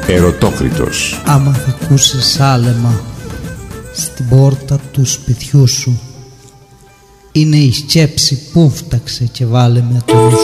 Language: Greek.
Ερωτόκριτος. Άμα θα ακούσεις άλεμα στην πόρτα του σπιτιού σου, είναι η σκέψη που φταξε και βάλε με το νου.